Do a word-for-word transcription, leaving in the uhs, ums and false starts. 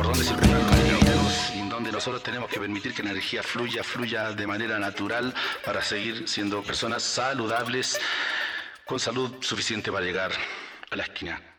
por dónde circulan los neutrinos y en donde nosotros tenemos que permitir que la energía fluya, fluya de manera natural para seguir siendo personas saludables con salud suficiente para llegar a la esquina.